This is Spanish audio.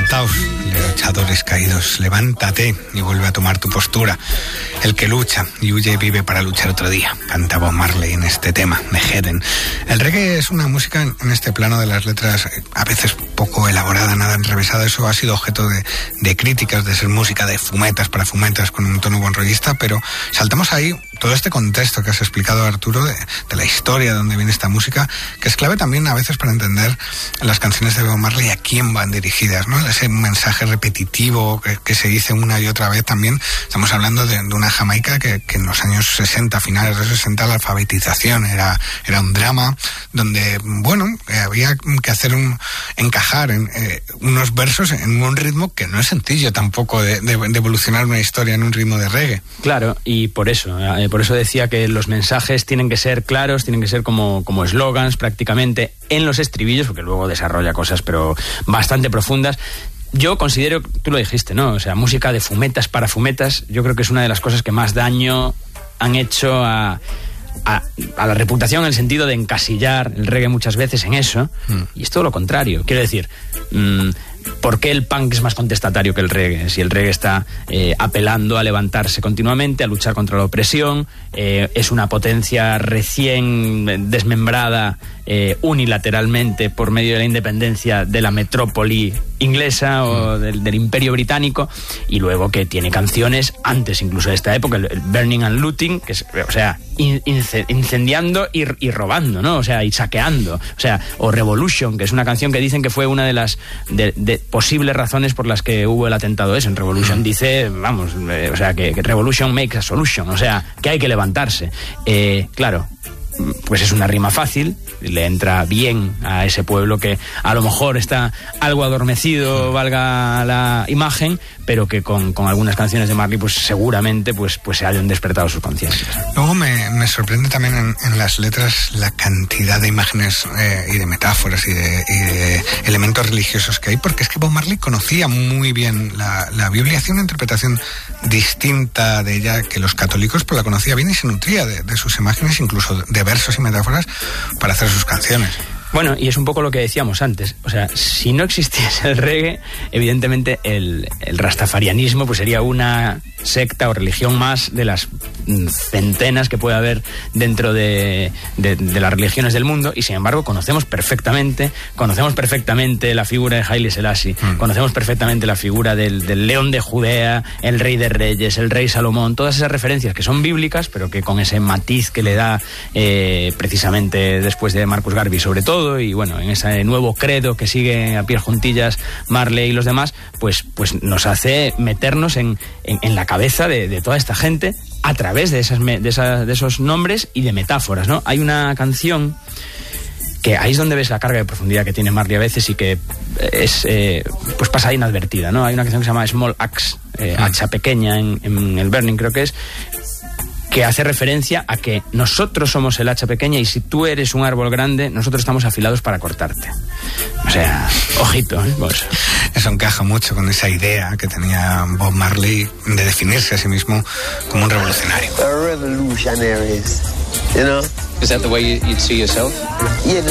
Levantaos, luchadores caídos, levántate y vuelve a tomar tu postura. El que lucha y huye vive para luchar otro día, canta Bob Marley en este tema, The Heathen. El reggae es una música en este plano de las letras a veces poco elaborada, nada enrevesada. Eso ha sido objeto de críticas, de ser música de fumetas para fumetas con un tono buenrollista, pero saltamos ahí todo este contexto que has explicado, Arturo, de la historia de dónde viene esta música, que es clave también a veces para entender las canciones de Bob Marley, a quién van dirigidas, ¿no? Ese mensaje repetitivo que se dice una y otra vez también. Estamos hablando de una Jamaica que en los años 60, finales de los 60, la alfabetización era un drama donde, bueno, había que hacer encajar unos versos en un ritmo que no es sencillo tampoco de evolucionar una historia en un ritmo de reggae. Claro, y por eso decía que los mensajes tienen que ser claros, tienen que ser como eslogans prácticamente en los estribillos, porque luego desarrolla cosas pero bastante profundas. Yo considero, tú lo dijiste, ¿no? O sea, música de fumetas para fumetas, yo creo que es una de las cosas que más daño han hecho a la reputación, en el sentido de encasillar el reggae muchas veces en eso, y es todo lo contrario. Quiero decir, ¿por qué el punk es más contestatario que el reggae? Si el reggae está apelando a levantarse continuamente, a luchar contra la opresión, es una potencia recién desmembrada unilateralmente por medio de la independencia de la metrópoli inglesa o del Imperio Británico, y luego que tiene canciones antes incluso de esta época, el Burning and Looting, que es, o sea, incendiando y robando, ¿no? O sea, y saqueando, o sea, o Revolution, que es una canción que dicen que fue una de las de posibles razones por las que hubo el atentado ese. En Revolution dice, vamos, o sea, que Revolution makes a solution, o sea, que hay que levantarse. Claro, pues es una rima fácil, le entra bien a ese pueblo que a lo mejor está algo adormecido, valga la imagen, pero que con algunas canciones de Marley pues seguramente pues se hayan despertado sus conciencias. Luego me sorprende también en las letras la cantidad de imágenes y de metáforas y de elementos religiosos que hay, porque es que Bob Marley conocía muy bien la Biblia, hacía una interpretación distinta de ella que los católicos, pues la conocía bien y se nutría de sus imágenes, incluso de versos y metáforas para hacer sus canciones. Bueno, y es un poco lo que decíamos antes. O sea, si no existiese el reggae, evidentemente el rastafarianismo pues sería una secta o religión más de las centenas que puede haber dentro de las religiones del mundo, y sin embargo conocemos perfectamente la figura de Haile Selassie, conocemos perfectamente la figura del león de Judea, el rey de reyes, el rey Salomón, todas esas referencias que son bíblicas, pero que con ese matiz que le da precisamente después de Marcus Garvey sobre todo, y bueno, en ese nuevo credo que sigue a pies juntillas Marley y los demás, pues nos hace meternos en la cabeza de toda esta gente a través de esos nombres y de metáforas, ¿no? Hay una canción que ahí es donde ves la carga de profundidad que tiene Marley a veces y que es pues pasa inadvertida, ¿no? Hay una canción que se llama Small Axe, hacha pequeña en el Burning, creo que es, que hace referencia a que nosotros somos el hacha pequeña y si tú eres un árbol grande, nosotros estamos afilados para cortarte. O sea, ojito, ¿eh? Pues. Eso encaja mucho con esa idea que tenía Bob Marley de definirse a sí mismo como un revolucionario. A revolutionaries, you know? Is that the way you'd see yourself? Yeah.